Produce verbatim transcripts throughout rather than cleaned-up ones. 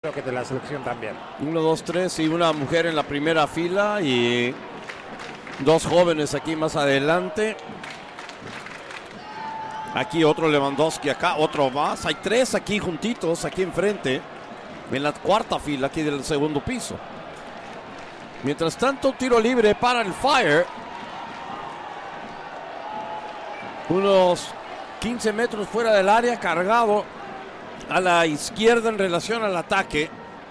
creo que de la selección también. Uno, dos, tres y una mujer en la primera fila y dos jóvenes aquí más adelante. Aquí otro Lewandowski, acá otro más. Hay tres aquí juntitos, aquí enfrente, en la cuarta fila aquí del segundo piso. Mientras tanto, tiro libre para el Fire. Unos quince metros fuera del área, cargado a la izquierda en relación al ataque.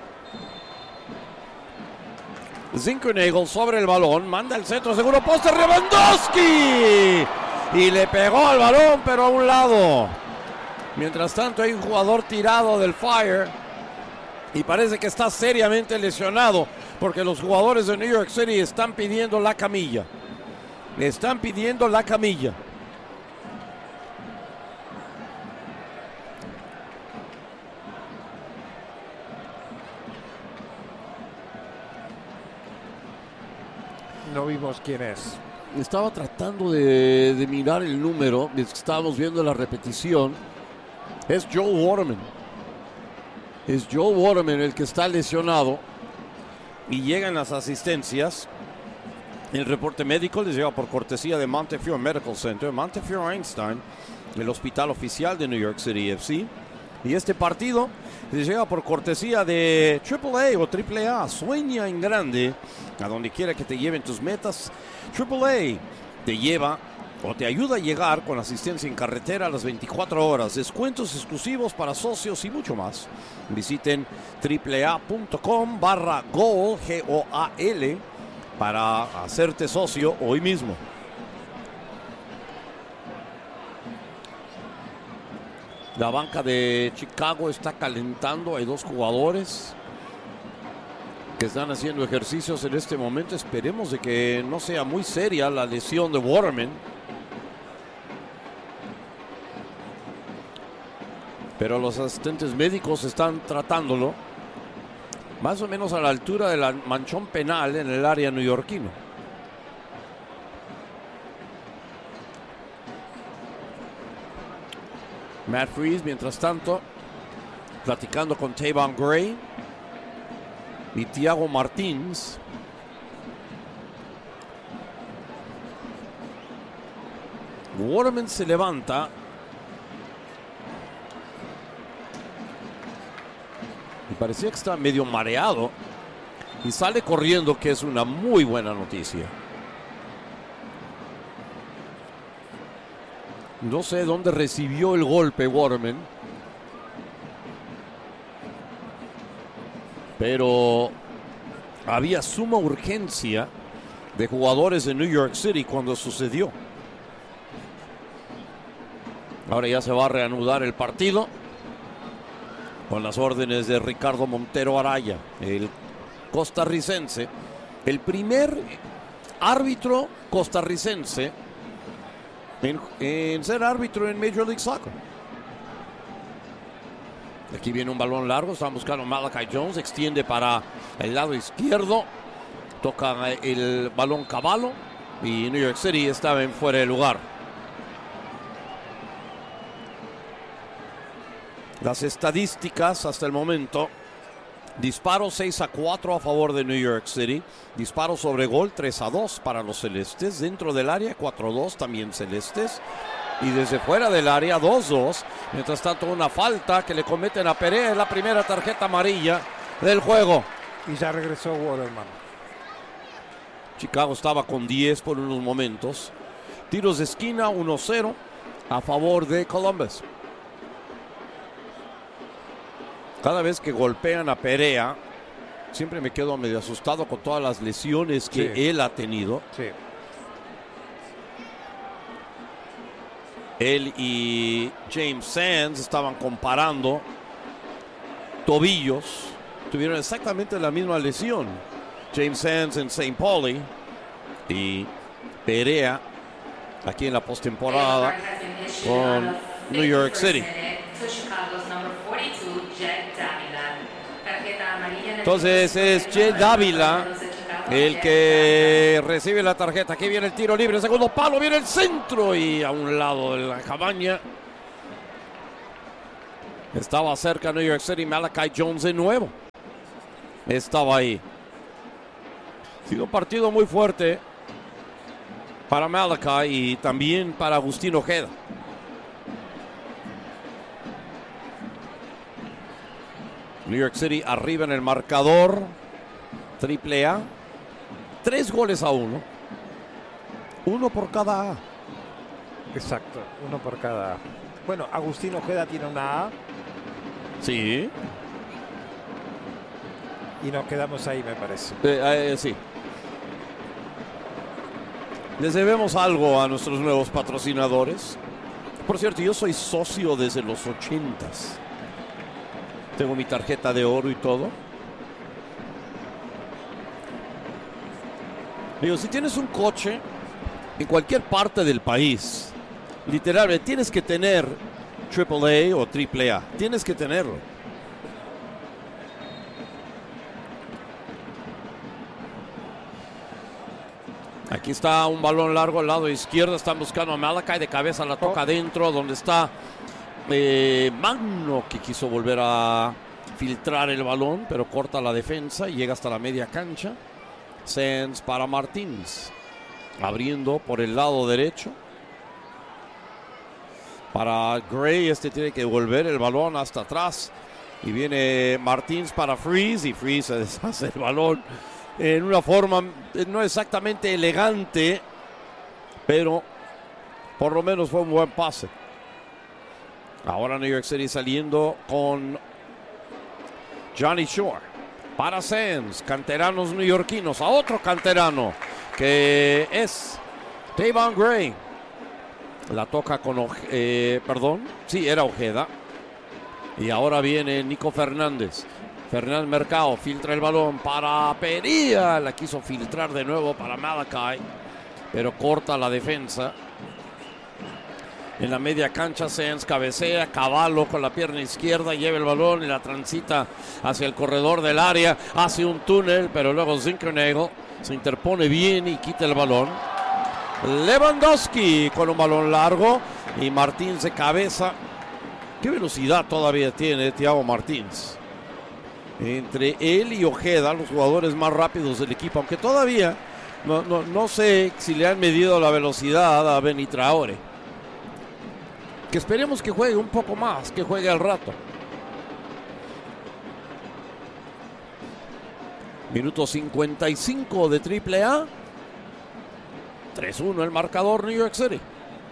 Zinkernagel sobre el balón, manda el centro, seguro poste, Lewandowski. Y le pegó al balón, pero a un lado. Mientras tanto hay un jugador tirado del Fire y parece que está seriamente lesionado porque los jugadores de New York City están pidiendo la camilla. Le están pidiendo la camilla. No vimos quién es. Estaba tratando de, de mirar el número, estábamos viendo la repetición. Es Joe Waterman. Es Joe Waterman el que está lesionado. Y llegan las asistencias. El reporte médico les llega por cortesía de Montefiore Medical Center, Montefiore Einstein, el hospital oficial de New York City F C. Y este partido les llega por cortesía de triple A o triple A. Sueña en grande, a donde quiera que te lleven tus metas. triple A te lleva o te ayuda a llegar con asistencia en carretera a las veinticuatro horas, descuentos exclusivos para socios y mucho más. Visiten triple-a.com barra goal, G O A L, para hacerte socio hoy mismo. La banca de Chicago está calentando. Hay dos jugadores que están haciendo ejercicios en este momento. Esperemos de que no sea muy seria la lesión de Waterman. Pero los asistentes médicos están tratándolo más o menos a la altura del manchón penal en el área neoyorquino. Matt Freese, mientras tanto, platicando con Tavon Gray y Thiago Martins. Waterman se levanta y parecía que está medio mareado y sale corriendo, que es una muy buena noticia. No sé dónde recibió el golpe Waterman, pero había suma urgencia de jugadores de New York City cuando sucedió. Ahora ya se va a reanudar el partido con las órdenes de Ricardo Montero Araya, el costarricense, el primer árbitro costarricense En, en ser árbitro en Major League Soccer. Aquí viene un balón largo, están buscando Malachi Jones, extiende para el lado izquierdo, toca el balón Cavallo y New York City estaba en fuera de lugar. Las estadísticas hasta el momento: disparo seis a cuatro a favor de New York City. Disparo sobre gol tres a dos para los celestes. Dentro del área cuatro a dos también celestes. Y desde fuera del área dos a dos. Mientras tanto, una falta que le cometen a Perea, es la primera tarjeta amarilla del juego. Y ya regresó Waterman. Chicago estaba con diez por unos momentos. Tiros de esquina uno cero a favor de Columbus. Cada vez que golpean a Perea, siempre me quedo medio asustado con todas las lesiones que sí. él ha tenido. Sí. Él y James Sands estaban comparando tobillos. Tuvieron exactamente la misma lesión. James Sands en Saint Pauli y Perea aquí en la postemporada con New York City. Entonces es Jed Dávila el que recibe la tarjeta. Aquí viene el tiro libre, segundo palo, viene el centro y a un lado de la cabaña estaba cerca New York City. Malachi Jones de nuevo. estaba ahí. Ha sido un partido muy fuerte para Malachi y también para Agustín Ojeda. New York City arriba en el marcador. Triple A. Tres goles a uno. Uno por cada A. Exacto, uno por cada A. Bueno, Agustín Ojeda tiene una A. Sí. Y nos quedamos ahí, me parece. Eh, eh, sí. Les debemos algo a nuestros nuevos patrocinadores. Por cierto, yo soy socio desde los ochentas. Tengo mi tarjeta de oro y todo. Digo, si tienes un coche en cualquier parte del país, literalmente tienes que tener triple A o triple A. Tienes que tenerlo. Aquí está un balón largo al lado izquierdo. Están buscando a Malachi de cabeza. La toca adentro donde está eh, Magno, que quiso volver a filtrar el balón, pero corta la defensa y llega hasta la media cancha. Sands para Martins. Abriendo por el lado derecho. Para Gray, este tiene que devolver el balón hasta atrás. Y viene Martins para Freeze y Freeze se deshace el balón en una forma no exactamente elegante, pero por lo menos fue un buen pase. Ahora New York City saliendo con Johnny Shore para Sands, canteranos neoyorquinos, a otro canterano que es Tavon Gray. La toca con Oje- eh, perdón, sí, era Ojeda. Y ahora viene Nico Fernández. Fernández Mercado filtra el balón para Perea. La quiso filtrar de nuevo para Malachi, pero corta la defensa. En la media cancha Sands cabecea, Cavallo con la pierna izquierda lleva el balón y la transita hacia el corredor del área. Hace un túnel, pero luego Zinckernagel se interpone bien y quita el balón. Lewandowski con un balón largo y Martins de cabeza. Qué velocidad todavía tiene Thiago Martins. Entre él y Ojeda, los jugadores más rápidos del equipo, aunque todavía no, no, no sé si le han medido la velocidad a Benny Traore. Que esperemos que juegue un poco más, que juegue al rato. Minuto cincuenta y cinco de triple A. tres uno el marcador New York City.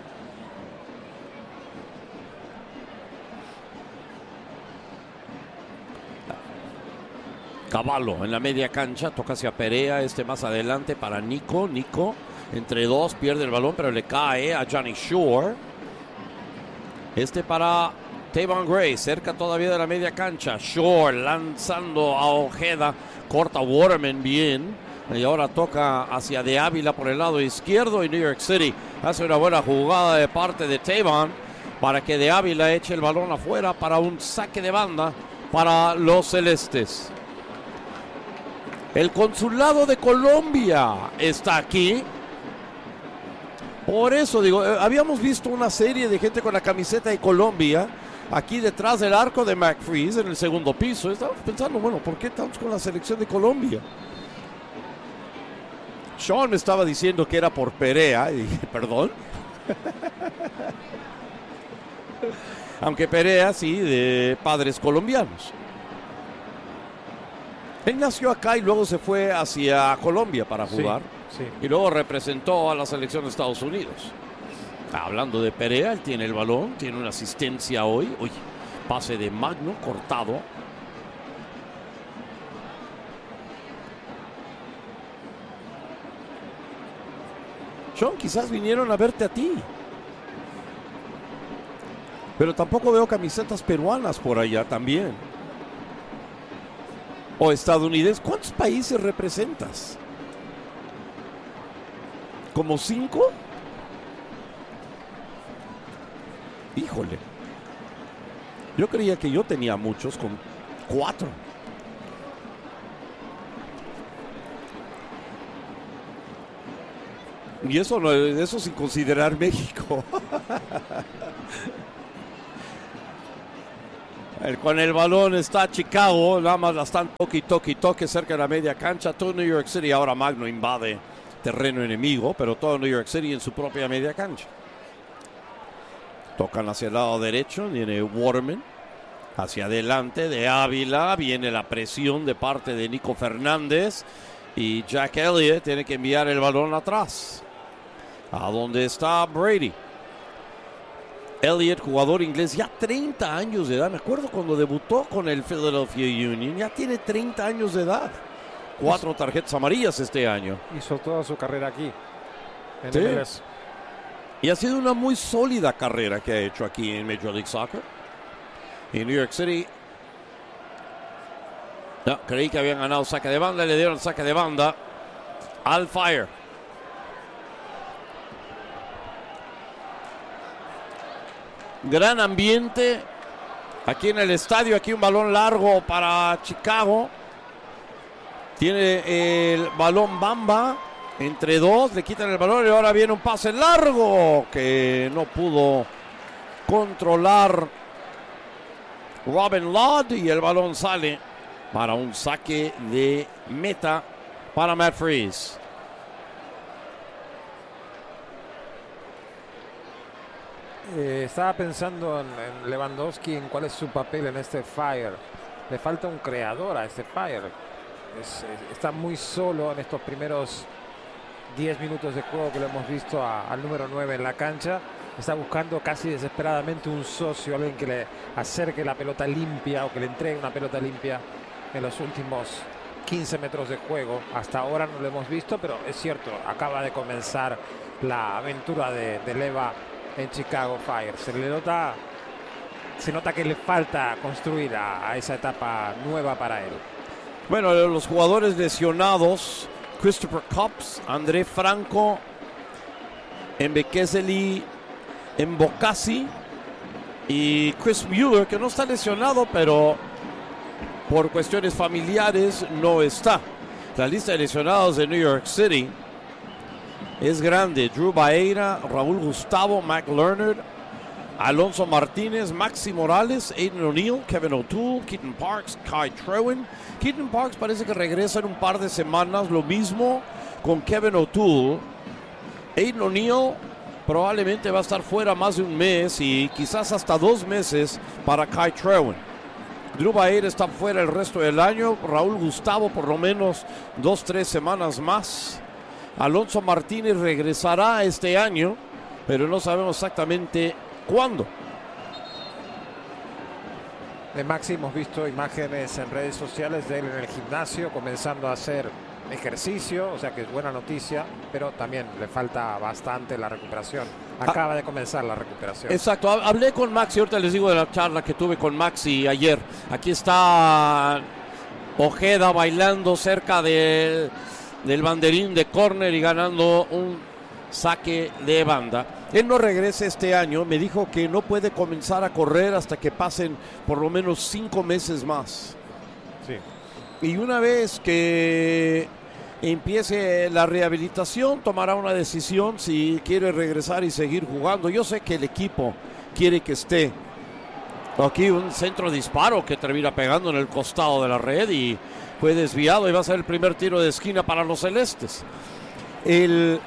Cavallo en la media cancha, toca hacia Perea, este más adelante para Nico. Nico entre dos, pierde el balón, pero le cae a Johnny Shore. Este para Tavon Gray, cerca todavía de la media cancha. Shore lanzando a Ojeda, corta Waterman bien. Y ahora toca hacia De Ávila por el lado izquierdo y New York City hace una buena jugada de parte de Tavon para que De Ávila eche el balón afuera para un saque de banda para los celestes. El consulado de Colombia está aquí. Por eso digo, eh, habíamos visto una serie de gente con la camiseta de Colombia aquí detrás del arco de McFreeze en el segundo piso. Estamos pensando, bueno, ¿por qué estamos con la selección de Colombia? Sean me estaba diciendo que era por Perea y dije, ¿perdón? Aunque Perea sí, de padres colombianos. Él nació acá y luego se fue hacia Colombia para jugar. Sí, sí. Y luego representó a la selección de Estados Unidos. Hablando de Perea, él tiene el balón, tiene una asistencia hoy. Uy, pase de Magno, cortado. Sean, quizás vinieron a verte a ti. Pero tampoco veo camisetas peruanas por allá también. O estadounidenses. ¿Cuántos países representas? ¿Como cinco? Híjole. Yo creía que yo tenía muchos, con cuatro. Y eso, no, eso sin considerar México. El, con el balón está Chicago, nada más la están toque, toque, toque cerca de la media cancha. Todo New York City, ahora Magno invade terreno enemigo, pero todo New York City en su propia media cancha. Tocan hacia el lado derecho, viene Waterman. Hacia adelante de Ávila, viene la presión de parte de Nico Fernández. Y Jack Elliott tiene que enviar el balón atrás. ¿A dónde está Brady? Elliott, jugador inglés, ya treinta años de edad. Me acuerdo cuando debutó con el Philadelphia Union. Ya tiene treinta años de edad. Cuatro tarjetas amarillas este año. Hizo toda su carrera aquí. En sí. M L S. Y ha sido una muy sólida carrera que ha hecho aquí en Major League Soccer. En New York City. No, creí que habían ganado saque de banda. Le dieron saque de banda al Fire. Gran ambiente aquí en el estadio. Aquí un balón largo para Chicago. Tiene el balón Bamba entre dos. Le quitan el balón y ahora viene un pase largo que no pudo controlar Robin Lod. Y el balón sale para un saque de meta para Matt Freese. Eh, estaba pensando en, en Lewandowski, en cuál es su papel en este Fire. Le falta un creador a este Fire. Es, es, está muy solo en estos primeros diez minutos de juego que lo hemos visto a, al número nueve en la cancha. Está buscando casi desesperadamente un socio, alguien que le acerque la pelota limpia o que le entregue una pelota limpia en los últimos quince metros de juego. Hasta ahora no lo hemos visto, pero es cierto, acaba de comenzar la aventura de, de Leva en Chicago Fire. Se le nota, se nota que le falta construir a, a esa etapa nueva para él. Bueno, los jugadores lesionados: Christopher Copps, André Franco, Mbekeseli, Mbokasi y Chris Mueller, que no está lesionado, pero por cuestiones familiares no está. La lista de lesionados de New York City es grande: Drew Baeira, Raúl Gustavo, Mac Leonard, Alonso Martínez, Maxi Morales, Aiden O'Neill, Kevin O'Toole, Keaton Parks, Kai Trewen. Keaton Parks parece que regresa en un par de semanas. Lo mismo con Kevin O'Toole. Aiden O'Neill probablemente va a estar fuera más de un mes y quizás hasta dos meses para Kai Trewen. Drew Baeira está fuera el resto del año. Raúl Gustavo por lo menos dos, tres semanas más. Alonso Martínez regresará este año, pero no sabemos exactamente cuándo. De Maxi hemos visto imágenes en redes sociales de él en el gimnasio comenzando a hacer ejercicio, o sea que es buena noticia, pero también le falta bastante la recuperación. Acaba ah, de comenzar la recuperación. Exacto, hablé con Maxi, ahorita les digo de la charla que tuve con Maxi ayer. Aquí está Ojeda bailando cerca de, del banderín de córner y ganando un saque de banda. Él no regresa este año, me dijo que no puede comenzar a correr hasta que pasen por lo menos cinco meses más. Sí. Y una vez que empiece la rehabilitación, tomará una decisión si quiere regresar y seguir jugando. Yo sé que el equipo quiere que esté. Aquí un centro disparo que termina pegando en el costado de la red y fue desviado y va a ser el primer tiro de esquina para los celestes. El,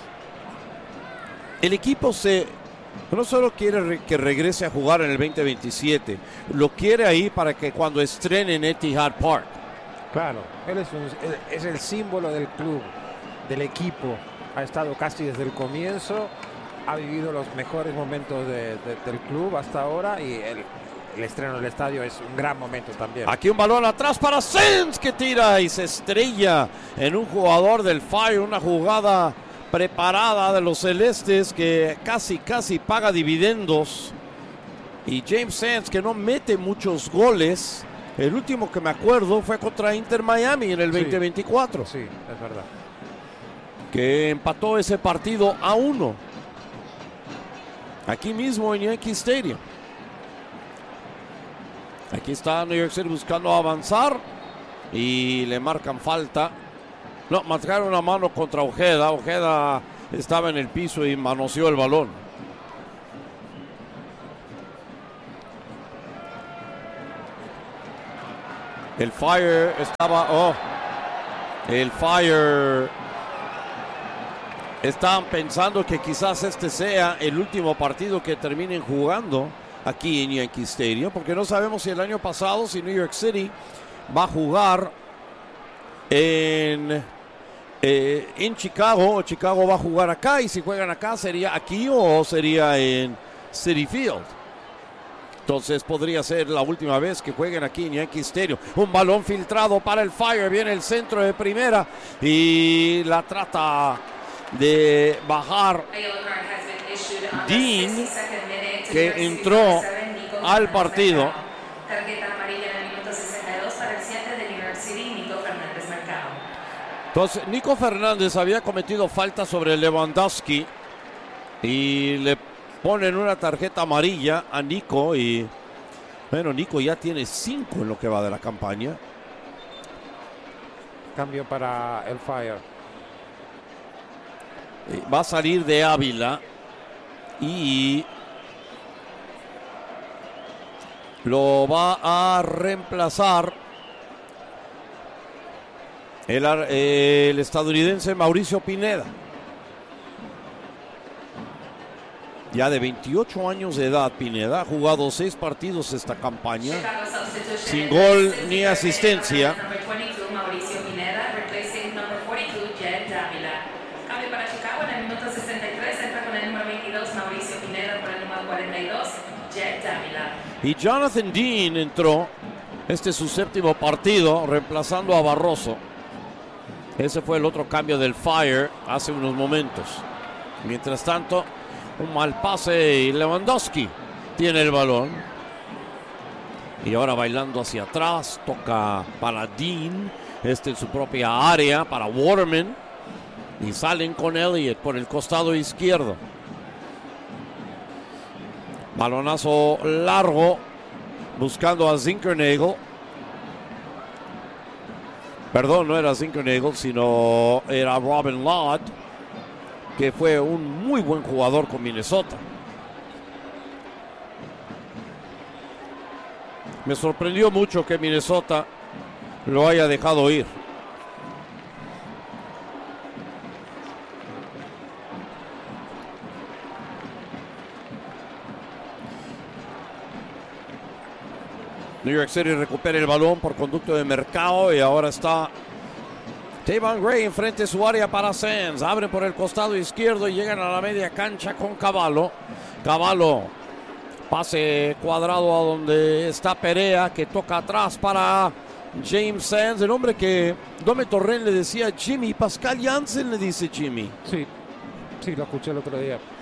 el equipo se no solo quiere re, que regrese a jugar en el veinte veintisiete, lo quiere ahí para que cuando estrene en Etihad Park. Claro, él es, un, es el símbolo del club, del equipo. Ha estado casi desde el comienzo, ha vivido los mejores momentos de, de, del club hasta ahora y el, el estreno del estadio es un gran momento también. Aquí un balón atrás para Sens que tira y se estrella en un jugador del Fire, una jugada preparada de los celestes que casi casi paga dividendos. Y James Sens, que no mete muchos goles. El último que me acuerdo fue contra Inter Miami en el sí, veinte veinticuatro. Sí, es verdad. Que empató ese partido a uno. Aquí mismo en Yankee Stadium. Aquí está New York City buscando avanzar. Y le marcan falta. No, marcaron una mano contra Ojeda. Ojeda estaba en el piso y manoseó el balón. El Fire estaba... Oh, el Fire... Estaban pensando que quizás este sea el último partido que terminen jugando aquí en Yankee Stadium, porque no sabemos si el año pasado, si New York City va a jugar en, eh, en Chicago, o Chicago va a jugar acá, y si juegan acá sería aquí o sería en Citi Field. Entonces podría ser la última vez que jueguen aquí en Yankee Stadium. Un balón filtrado para el Fire, viene el centro de primera y la trata de bajar Dean, que entró al partido. Tarjeta amarilla en el minuto sesenta y dos para el siete de New York City, Nico Fernández Mercado. Entonces, Nico Fernández había cometido falta sobre Lewandowski y le ponen una tarjeta amarilla a Nico. Y bueno, Nico ya tiene cinco en lo que va de la campaña. Cambio para el Fire. Va a salir de Ávila y lo va a reemplazar el, el estadounidense Mauricio Pineda, ya de veintiocho años de edad. Pineda ha jugado seis partidos esta campaña sin gol ni asistencia. Y Jonathan Dean entró. Este es su séptimo partido, reemplazando a Barroso. Ese fue el otro cambio del Fire hace unos momentos. Mientras tanto, un mal pase y Lewandowski tiene el balón. Y ahora bailando hacia atrás, toca para Dean. Este en su propia área para Waterman. Y salen con Elliott por el costado izquierdo. Balonazo largo, buscando a Zinkernagel. Perdón, no era Zinkernagel, sino era Robin Lott, que fue un muy buen jugador con Minnesota. Me sorprendió mucho que Minnesota lo haya dejado ir. New York City recupera el balón por conducto de Mercado y ahora está Tavon Gray enfrente de su área para Sands. Abren por el costado izquierdo y llegan a la media cancha con Cavallo. Cavallo, pase cuadrado a donde está Perea, que toca atrás para James Sands, el hombre que Dome Torrent le decía Jimmy. Pascal Jansen le dice Jimmy. Sí, sí, lo escuché el otro día.